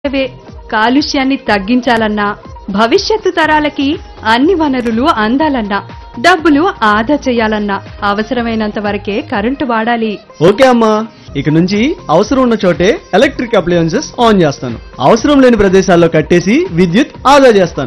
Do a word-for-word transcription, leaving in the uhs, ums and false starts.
అవే కాలుష్యాన్ని తగ్గించాలన్నా భవిష్యత్తు తరాలకి అన్ని వనరులు అందాలన్నా డబ్బులు ఆదా చేయాలన్నా అవసరమైనంత వరకే కరెంటు వాడాలి. ఓకే అమ్మా, ఇక నుంచి అవసరం ఉన్న చోటే ఎలక్ట్రిక్ అప్లయన్సెస్ ఆన్ చేస్తాను. అవసరం లేని ప్రదేశాల్లో కట్టేసి విద్యుత్ ఆదా చేస్తాను.